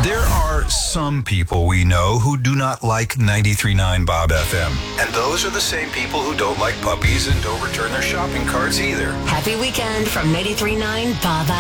There are some people we know who do not like 93.9 Bob FM. And those are the same people who don't like puppies and don't return their shopping carts either. Happy weekend from 93.9 Bob